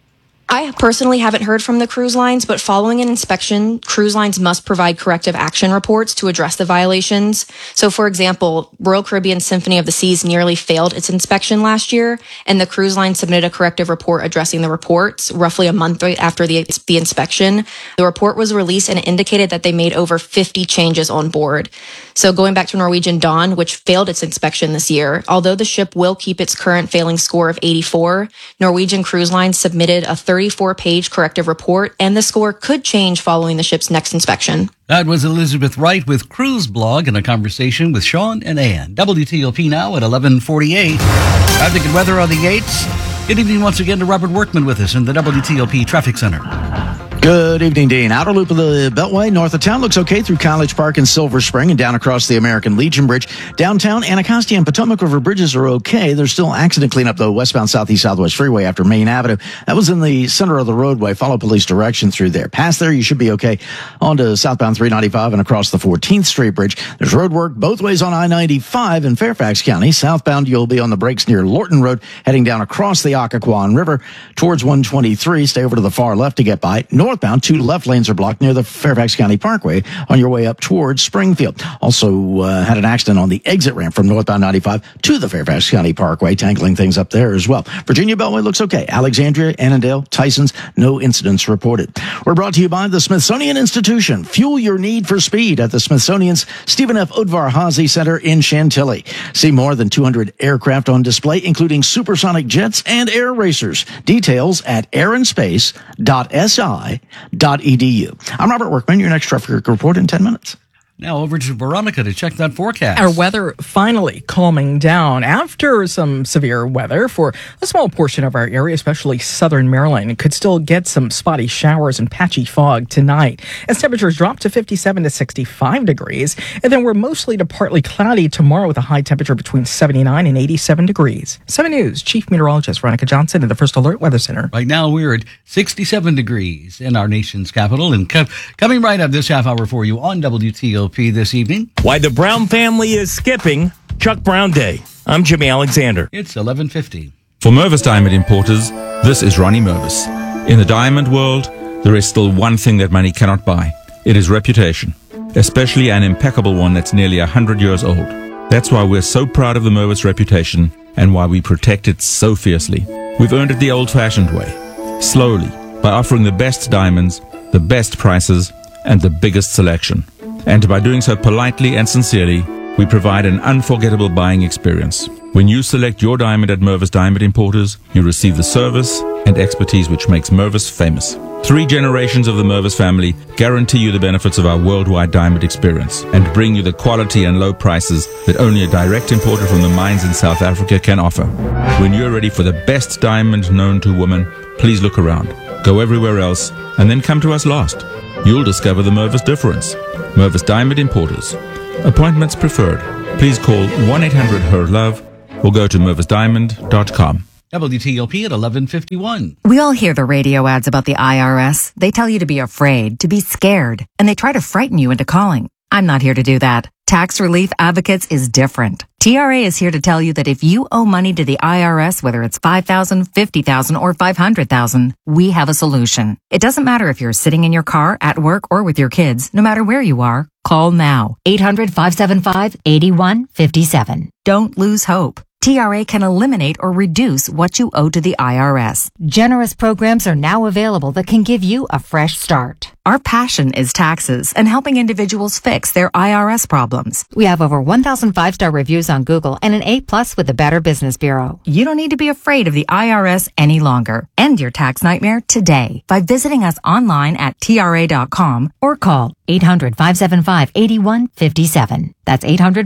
I personally haven't heard from the cruise lines, but following an inspection, cruise lines must provide corrective action reports to address the violations. So, for example, Royal Caribbean Symphony of the Seas nearly failed its inspection last year, and the cruise line submitted a corrective report addressing the reports roughly a month after the inspection. The report was released and it indicated that they made over 50 changes on board. So going back to Norwegian Dawn, which failed its inspection this year, although the ship will keep its current failing score of 84, Norwegian Cruise Line submitted a 34-page corrective report, and the score could change following the ship's next inspection. That was Elizabeth Wright with Cruise Blog in a conversation with Sean and Ann. WTOP now at 11:48. Traffic and weather on the 8s. Good evening once again to Robert Workman with us in the WTOP Traffic Center. Good evening, Dean. Outer loop of the Beltway north of town looks okay through College Park and Silver Spring and down across the American Legion Bridge. Downtown, Anacostia and Potomac River bridges are okay. There's still accident cleanup, though, westbound Southeast Southwest Freeway after Main Avenue. That was in the center of the roadway. Follow police direction through there. Past there, you should be okay. On to southbound 395 and across the 14th Street Bridge. There's road work both ways on I-95 in Fairfax County. Southbound, you'll be on the brakes near Lorton Road, heading down across the Occoquan River towards 123. Stay over to the far left to get by. Northbound, 2 left lanes are blocked near the Fairfax County Parkway on your way up towards Springfield. Also had an accident on the exit ramp from northbound 95 to the Fairfax County Parkway, tangling things up there as well. Virginia Beltway looks okay. Alexandria, Annandale, Tysons, no incidents reported. We're brought to you by the Smithsonian Institution. Fuel your need for speed at the Smithsonian's Stephen F. Udvar-Hazy Center in Chantilly. See more than 200 aircraft on display, including supersonic jets and air racers. Details at airandspace.si.edu. I'm Robert Workman, your next traffic report in 10 minutes. Now over to Veronica to check that forecast. Our weather finally calming down after some severe weather for a small portion of our area, especially southern Maryland. It could still get some spotty showers and patchy fog tonight as temperatures drop to 57 to 65 degrees. And then we're mostly to partly cloudy tomorrow with a high temperature between 79 and 87 degrees. 7 News Chief Meteorologist Veronica Johnson at the First Alert Weather Center. Right now we're at 67 degrees in our nation's capital. And coming right up this half hour for you on WTOP. WTOP this evening. Why the Brown family is skipping Chuck Brown Day. I'm Jimmy Alexander. It's 11:50. For Mervis Diamond Importers, this is Ronnie Mervis. In the diamond world, there is still one thing that money cannot buy. It is reputation, especially an impeccable one that's nearly 100 years old. That's why we're so proud of the Mervis reputation and why we protect it so fiercely. We've earned it the old-fashioned way, slowly, by offering the best diamonds, the best prices, and the biggest selection. And by doing so politely and sincerely, we provide an unforgettable buying experience. When you select your diamond at Mervis Diamond Importers, you receive the service and expertise which makes Mervis famous. 3 generations of the Mervis family guarantee you the benefits of our worldwide diamond experience and bring you the quality and low prices that only a direct importer from the mines in South Africa can offer. When you're ready for the best diamond known to woman, please look around. Go everywhere else and then come to us last. You'll discover the Mervis difference. Mervis Diamond Importers. Appointments preferred. Please call 1-800-HER-LOVE or go to mervisdiamond.com. WTOP at 11:51. We all hear the radio ads about the IRS. They tell you to be afraid, to be scared, and they try to frighten you into calling. I'm not here to do that. Tax Relief Advocates is different. TRA is here to tell you that if you owe money to the IRS, whether it's $5,000, $50,000, or $500,000, we have a solution. It doesn't matter if you're sitting in your car, at work, or with your kids. No matter where you are, call now. 800-575-8157. Don't lose hope. TRA can eliminate or reduce what you owe to the IRS. Generous programs are now available that can give you a fresh start. Our passion is taxes and helping individuals fix their IRS problems. We have over 1,000 5-star reviews on Google and an A+ with the Better Business Bureau. You don't need to be afraid of the IRS any longer. End your tax nightmare today by visiting us online at TRA.com or call 800-575-8157. That's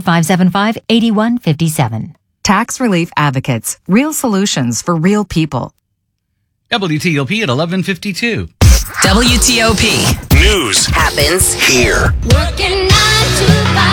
800-575-8157. Tax Relief Advocates. Real solutions for real people. WTOP at 11:52. WTOP. News happens here. Working 9 to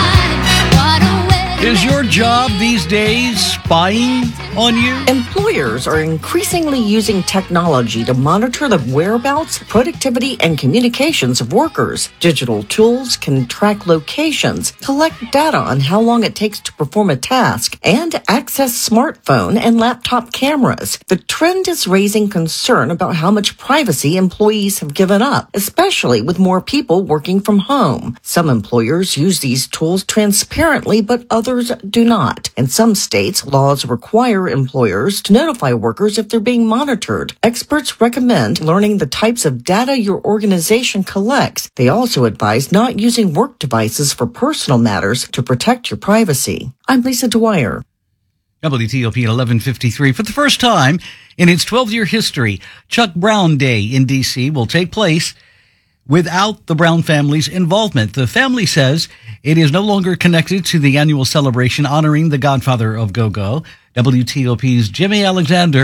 5. What a way. Is your job these days spying on you? Employers are increasingly using technology to monitor the whereabouts, productivity, and communications of workers. Digital tools can track locations, collect data on how long it takes to perform a task, and access smartphone and laptop cameras. The trend is raising concern about how much privacy employees have given up, especially with more people working from home. Some employers use these tools transparently, but others do not. In some states, laws require employers to notify workers if they're being monitored. Experts recommend learning the types of data your organization collects. They also advise not using work devices for personal matters to protect your privacy. I'm Lisa Dwyer. WTOP at 11:53. For the first time in its 12-year history, Chuck Brown Day in D.C. will take place without the Brown family's involvement. The family says it is no longer connected to the annual celebration honoring the godfather of go-go. WTOP's Jimmy Alexander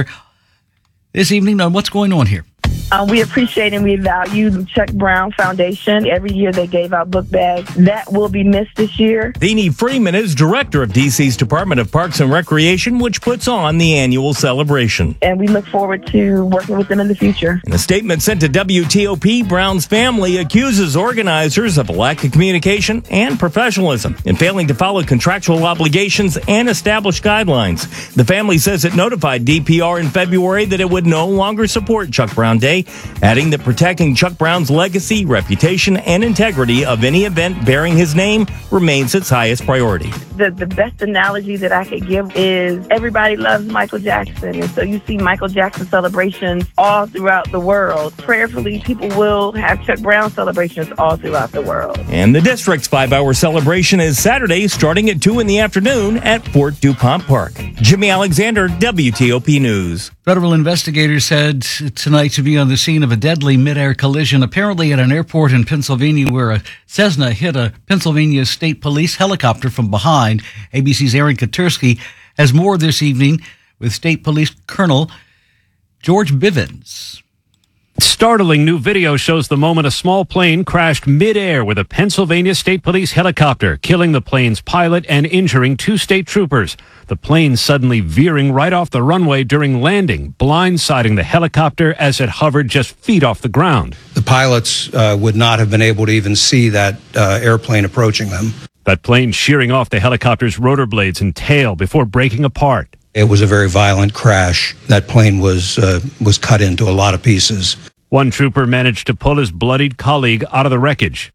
this evening on what's going on here. We appreciate and we value the Chuck Brown Foundation. Every year they gave out book bags. That will be missed this year. Deanie Freeman is director of DC's Department of Parks and Recreation, which puts on the annual celebration. And we look forward to working with them in the future. In a statement sent to WTOP, Brown's family accuses organizers of a lack of communication and professionalism in failing to follow contractual obligations and established guidelines. The family says it notified DPR in February that it would no longer support Chuck Brown Day, adding that protecting Chuck Brown's legacy, reputation, and integrity of any event bearing his name remains its highest priority. The best analogy that I could give is everybody loves Michael Jackson, and so you see Michael Jackson celebrations all throughout the world. Prayerfully, people will have Chuck Brown celebrations all throughout the world. And the district's 5-hour celebration is Saturday, starting at 2 in the afternoon at Fort DuPont Park. Jimmy Alexander, WTOP News. Federal investigators said tonight to be on the scene of a deadly mid-air collision, apparently at an airport in Pennsylvania, where a Cessna hit a Pennsylvania State Police helicopter from behind. ABC's Aaron Katursky has more this evening with State Police Colonel George Bivens. Startling new video shows the moment a small plane crashed mid-air with a Pennsylvania State Police helicopter, killing the plane's pilot and injuring 2 state troopers. The plane suddenly veering right off the runway during landing, blindsiding the helicopter as it hovered just feet off the ground. The pilots would not have been able to even see that airplane approaching them. That plane shearing off the helicopter's rotor blades and tail before breaking apart. It was a very violent crash. That plane was cut into a lot of pieces. One trooper managed to pull his bloodied colleague out of the wreckage.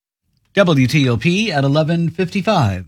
WTOP at 11:55.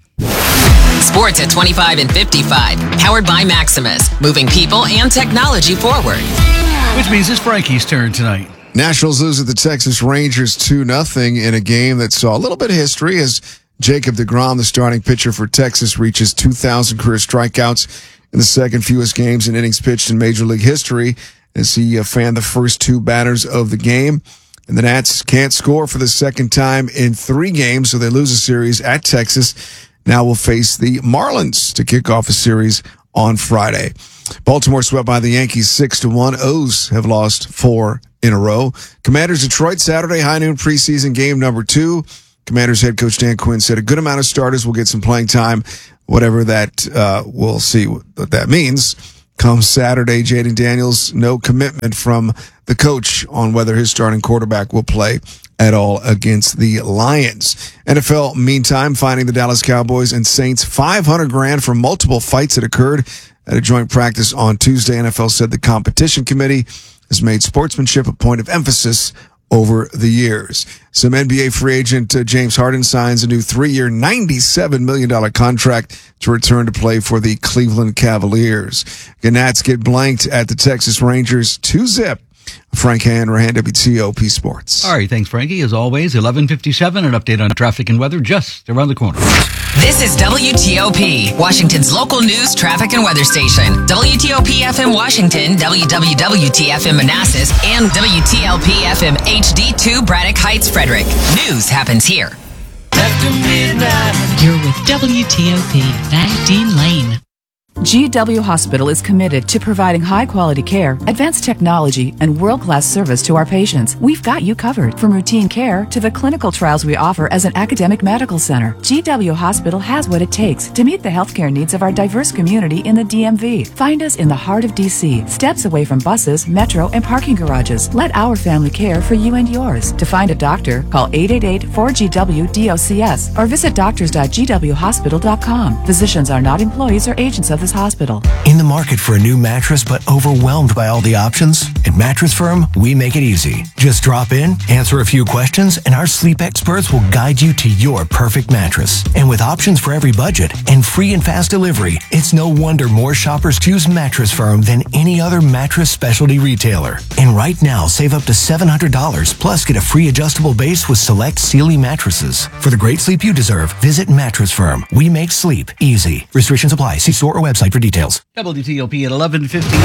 Sports at 25 and 55. Powered by Maximus. Moving people and technology forward. Which means it's Frankie's turn tonight. Nationals lose at the Texas Rangers 2-0 in a game that saw a little bit of history as Jacob deGrom, the starting pitcher for Texas, reaches 2,000 career strikeouts in the second fewest games and innings pitched in Major League history as he fanned the first 2 batters of the game. And the Nats can't score for the second time in 3 games, so they lose a series at Texas. Now will face the Marlins to kick off a series on Friday. Baltimore swept by the Yankees 6-1. O's have lost 4 in a row. Commanders Detroit Saturday, high noon preseason game number 2. Commanders head coach Dan Quinn said a good amount of starters will get some playing time. Whatever that, we'll see what that means. Come Saturday, Jaden Daniels, no commitment from the coach on whether his starting quarterback will play at all against the Lions. NFL, meantime, finding the Dallas Cowboys and Saints $500,000 for multiple fights that occurred at a joint practice on Tuesday. NFL said the competition committee has made sportsmanship a point of emphasis over the years. Some NBA free agent James Harden signs a new 3-year, $97 million contract to return to play for the Cleveland Cavaliers. Gnats get blanked at the Texas Rangers 2-0. Frank Hanrahan, WTOP Sports. All right, thanks, Frankie. As always, 11:57, an update on traffic and weather just around the corner. This is WTOP, Washington's local news, traffic, and weather station. WTOP FM Washington, WWWT-FM Manassas, and WTLP FM HD2 Braddock Heights, Frederick. News happens here. After midnight. You're with WTOP, Van Dean Lane. GW Hospital is committed to providing high-quality care, advanced technology, and world-class service to our patients. We've got you covered, from routine care to the clinical trials we offer as an academic medical center. GW Hospital has what it takes to meet the healthcare needs of our diverse community in the DMV. Find us in the heart of D.C., steps away from buses, metro, and parking garages. Let our family care for you and yours. To find a doctor, call 888-4GW-DOCS or visit doctors.gwhospital.com. Physicians are not employees or agents of this hospital. In the market for a new mattress but overwhelmed by all the options? At Mattress Firm, we make it easy. Just drop in, answer a few questions, and our sleep experts will guide you to your perfect mattress. And with options for every budget and free and fast delivery, it's no wonder more shoppers choose Mattress Firm than any other mattress specialty retailer. And right now, save up to $700 plus get a free adjustable base with select Sealy mattresses. For the great sleep you deserve, visit Mattress Firm. We make sleep easy. Restrictions apply. See store or website for details. WTOP at 11:58.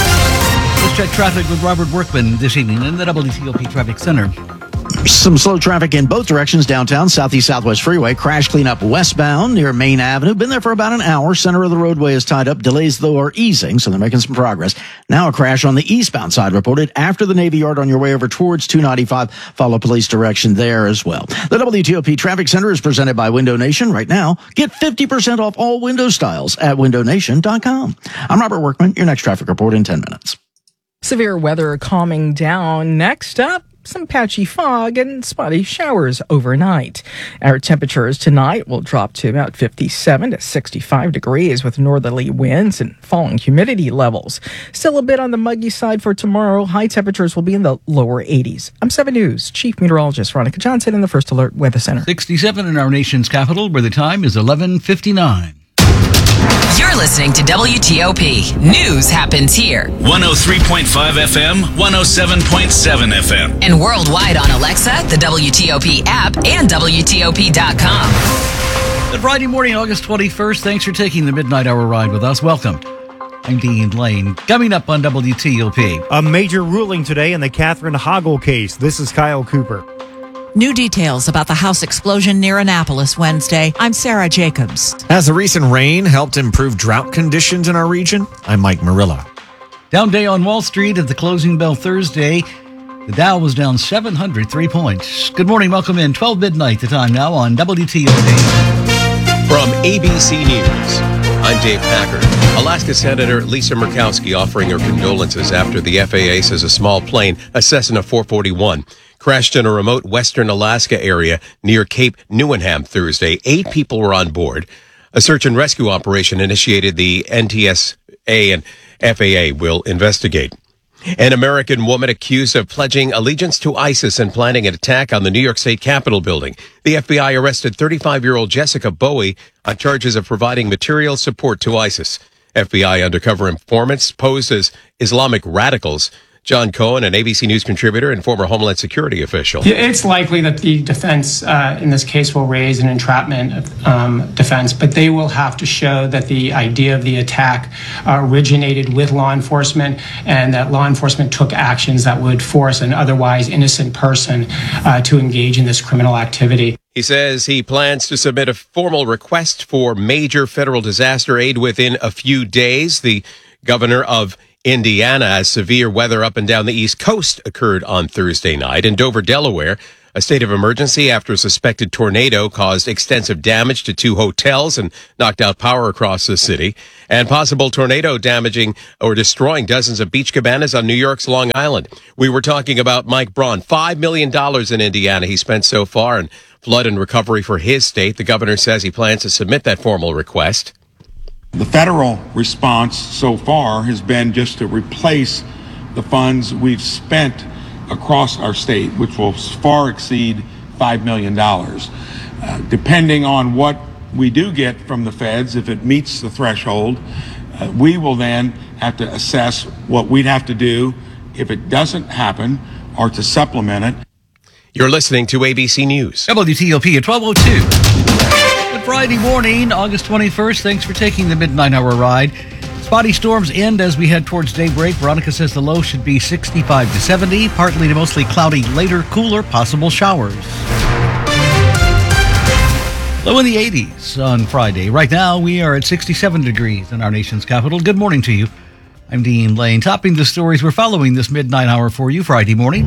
Let's check traffic with Robert Workman this evening in the WTOP Traffic Center. Some slow traffic in both directions downtown. Southeast Southwest Freeway. Crash cleanup westbound near Main Avenue. Been there for about an hour. Center of the roadway is tied up. Delays, though, are easing, so they're making some progress. Now a crash on the eastbound side reported after the Navy Yard on your way over towards 295. Follow police direction there as well. The WTOP Traffic Center is presented by Window Nation. Right now, get 50% off all window styles at windownation.com. I'm Robert Workman. Your next traffic report in 10 minutes. Severe weather calming down. Next up, some patchy fog and spotty showers overnight. Our temperatures tonight will drop to about 57 to 65 degrees with northerly winds and falling humidity levels. Still a bit on the muggy side for tomorrow. High temperatures will be in the lower 80s. I'm 7 News Chief Meteorologist Veronica Johnson in the First Alert Weather Center. 67 in our nation's capital, where the time is 11:59. You're listening to WTOP. News happens here. 103.5 FM, 107.7 FM. And worldwide on Alexa, the WTOP app, and WTOP.com. Good Friday morning, August 21st. Thanks for taking the Midnight Hour ride with us. Welcome. I'm Dean Lane. Coming up on WTOP. A major ruling today in the Catherine Hoggle case. This is Kyle Cooper. New details about the house explosion near Annapolis Wednesday. I'm Sarah Jacobs. Has the recent rain helped improve drought conditions in our region? I'm Mike Marilla. Down day on Wall Street at the closing bell Thursday. The Dow was down 703 points. Good morning. Welcome in. 12 midnight the time now on WTOP. From ABC News, I'm Dave Packard. Alaska Senator Lisa Murkowski offering her condolences after the FAA says a small plane, a Cessna 441, crashed in a remote western Alaska area near Cape Newenham Thursday. 8 people were on board. A search and rescue operation initiated. The NTSA and FAA will investigate. An American woman accused of pledging allegiance to ISIS and planning an attack on the New York State Capitol building. The FBI arrested 35-year-old Jessica Bowie on charges of providing material support to ISIS. FBI undercover informants posed as Islamic radicals. John Cohen, an ABC News contributor and former Homeland Security official. It's likely that the defense in this case will raise an entrapment defense, but they will have to show that the idea of the attack originated with law enforcement and that law enforcement took actions that would force an otherwise innocent person to engage in this criminal activity. He says he plans to submit a formal request for major federal disaster aid within a few days. The governor of Indiana, as severe weather up and down the East Coast occurred on Thursday night. In Dover, Delaware, a state of emergency after a suspected tornado caused extensive damage to 2 hotels and knocked out power across the city. And possible tornado damaging or destroying dozens of beach cabanas on New York's Long Island. We were talking about Mike Braun. $5 million in Indiana he spent so far in flood and recovery for his state. The governor says he plans to submit that formal request. The federal response so far has been just to replace the funds we've spent across our state, which will far exceed $5 million. Depending on what we do get from the feds, if it meets the threshold, we will then have to assess what we'd have to do if it doesn't happen or to supplement it. You're listening to ABC News. WTOP at 12:02. Good Friday morning, August 21st. Thanks for taking the midnight hour ride. Spotty storms end as we head towards daybreak. Veronica says the low should be 65 to 70. Partly to mostly cloudy later, cooler, possible showers. Low in the 80s on Friday. Right now, we are at 67 degrees in our nation's capital. Good morning to you. I'm Dean Lane. Topping the stories we're following this midnight hour for you Friday morning.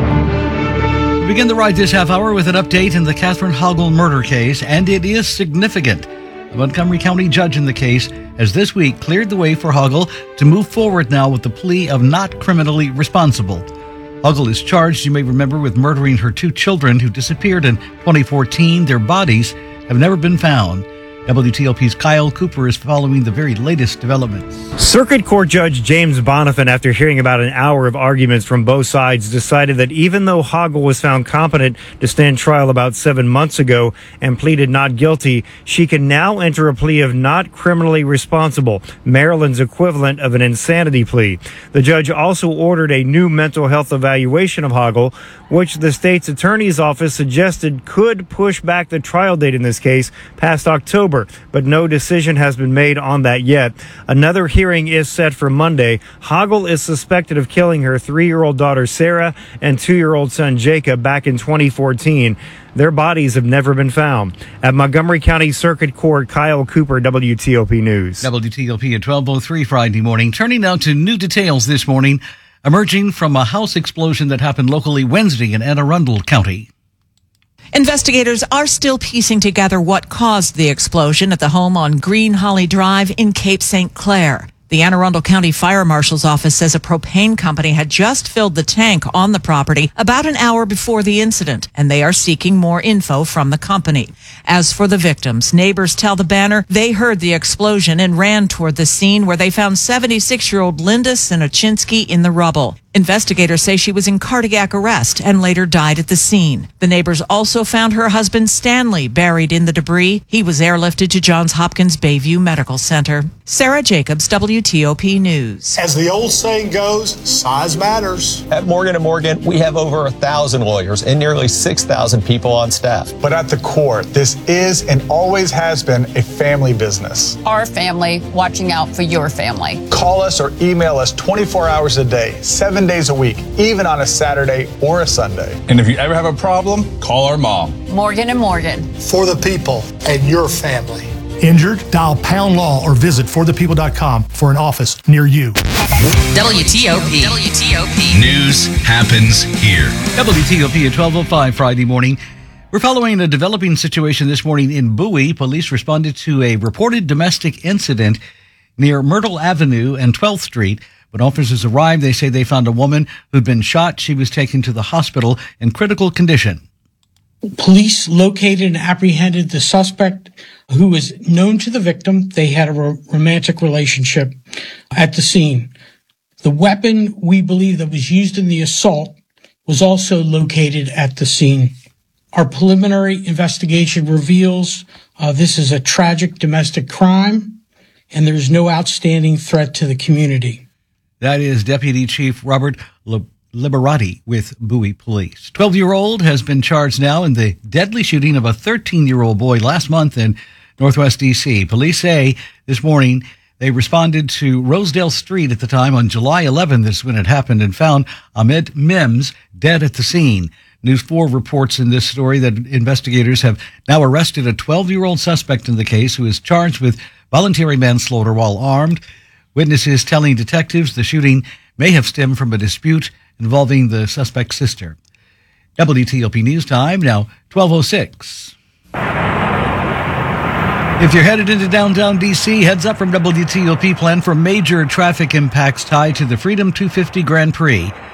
We begin the ride this half hour with an update in the Katherine Hogle murder case, and it is significant. A Montgomery County judge in the case has this week cleared the way for Hogle to move forward now with the plea of not criminally responsible. Hogle is charged, you may remember, with murdering her 2 children who disappeared in 2014. Their bodies have never been found. WTOP's Kyle Cooper is following the very latest developments. Circuit Court Judge James Bonifant, after hearing about an hour of arguments from both sides, decided that even though Hogle was found competent to stand trial about 7 months ago and pleaded not guilty, she can now enter a plea of not criminally responsible, Maryland's equivalent of an insanity plea. The judge also ordered a new mental health evaluation of Hogle, which the state's attorney's office suggested could push back the trial date in this case past October. But no decision has been made on that yet. Another hearing is set for Monday. Hogle is suspected of killing her 3-year-old daughter Sarah and 2-year-old son Jacob back in 2014. Their bodies have never been found. At Montgomery County Circuit Court, Kyle Cooper, WTOP News. WTOP at 12:03 Friday morning. Turning now to new details this morning, emerging from a house explosion that happened locally Wednesday in Anne Arundel County. Investigators are still piecing together what caused the explosion at the home on Green Holly Drive in Cape St. Clair. The Anne Arundel County Fire Marshal's office says a propane company had just filled the tank on the property about an hour before the incident, and they are seeking more info from the company. As for the victims, neighbors tell the Banner they heard the explosion and ran toward the scene where they found 76-year-old Linda Sinochinsky in the rubble. Investigators say she was in cardiac arrest and later died at the scene. The neighbors also found her husband Stanley buried in the debris. He was airlifted to Johns Hopkins Bayview Medical Center. Sarah Jacobs, WTOP News. As the old saying goes, size matters. At Morgan & Morgan, we have over 1,000 lawyers and nearly 6,000 people on staff. But at the core, this is and always has been a family business. Our family watching out for your family. Call us or email us 24 hours a day, 7 days a week, even on a Saturday or a Sunday. And if you ever have a problem, call our mom. Morgan & Morgan. For the people and your family. Injured? Dial #law or visit forthepeople.com for an office near you. WTOP. WTOP. News happens here. WTOP at 12:05 Friday morning. We're following a developing situation this morning in Bowie. Police responded to a reported domestic incident near Myrtle Avenue and 12th Street. When officers arrived, they say they found a woman who'd been shot. She was taken to the hospital in critical condition. Police located and apprehended the suspect, who was known to the victim. They had a romantic relationship at the scene. The weapon we believe that was used in the assault was also located at the scene. Our preliminary investigation reveals this is a tragic domestic crime, and there's no outstanding threat to the community. That is Deputy Chief Robert Liberati with Bowie Police. 12-year-old has been charged now in the deadly shooting of a 13-year-old boy last month in Northwest D.C. Police say this morning they responded to Rosedale Street at the time on July 11th. This is when it happened, and found Ahmed Mims dead at the scene. News 4 reports in this story that investigators have now arrested a 12-year-old suspect in the case who is charged with voluntary manslaughter while armed. Witnesses telling detectives the shooting may have stemmed from a dispute involving the suspect's sister. WTOP News Time, now 12:06. If you're headed into downtown D.C., heads up from WTOP. Plan for major traffic impacts tied to the Freedom 250 Grand Prix.